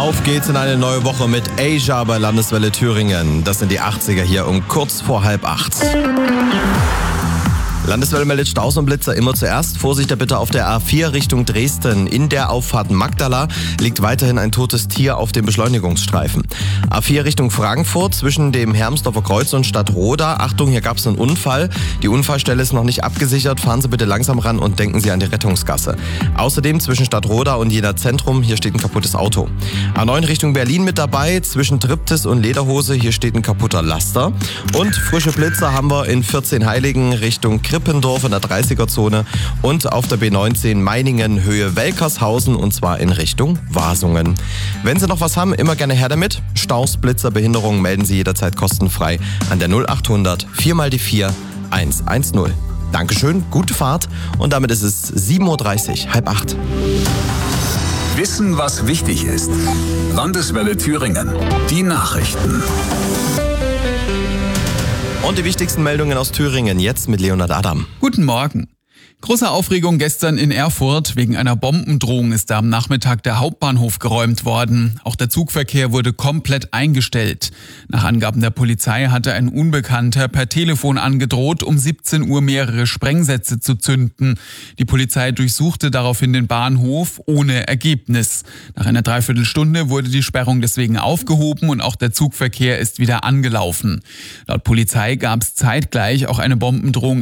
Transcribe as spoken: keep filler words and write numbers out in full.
Auf geht's in eine neue Woche mit Asia bei Landeswelle Thüringen. Das sind die achtziger hier um kurz vor halb acht. Landeswelle meldet Staus und Blitzer immer zuerst. Vorsicht bitte auf der A vier Richtung Dresden. In der Auffahrt Magdala liegt weiterhin ein totes Tier auf dem Beschleunigungsstreifen. A vier Richtung Frankfurt zwischen dem Hermsdorfer Kreuz und Stadtroda. Achtung, hier gab es einen Unfall. Die Unfallstelle ist noch nicht abgesichert. Fahren Sie bitte langsam ran und denken Sie an die Rettungsgasse. Außerdem zwischen Stadtroda und Jena Zentrum, hier steht ein kaputtes Auto. A neun Richtung Berlin mit dabei. Zwischen Triptis und Lederhose, hier steht ein kaputter Laster. Und frische Blitzer haben wir in vierzehn Heiligen Richtung Krippendorf in der dreißiger-Zone und auf der B neunzehn Meiningen Höhe Welkershausen und zwar in Richtung Wasungen. Wenn Sie noch was haben, immer gerne her damit. Staus, Blitzer, Behinderungen melden Sie jederzeit kostenfrei an der null achthundert vier mal die vier hundertzehn. Dankeschön, gute Fahrt und damit ist es sieben Uhr dreißig, halb acht. Wissen, was wichtig ist. Landeswelle Thüringen. Die Nachrichten. Und die wichtigsten Meldungen aus Thüringen jetzt mit Leonhard Adam. Guten Morgen. Große Aufregung gestern in Erfurt. Wegen einer Bombendrohung ist da am Nachmittag der Hauptbahnhof geräumt worden. Auch der Zugverkehr wurde komplett eingestellt. Nach Angaben der Polizei hatte ein Unbekannter per Telefon angedroht, um siebzehn Uhr mehrere Sprengsätze zu zünden. Die Polizei durchsuchte daraufhin den Bahnhof ohne Ergebnis. Nach einer Dreiviertelstunde wurde die Sperrung deswegen aufgehoben und auch der Zugverkehr ist wieder angelaufen. Laut Polizei gab es zeitgleich auch eine Bombendrohung